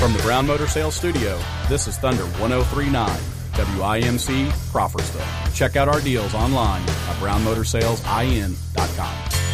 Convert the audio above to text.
From the Brown Motor Sales Studio, this is Thunder 103.9, WIMC, Crawfordsville. Check out our deals online at brownmotorsalesIN.com.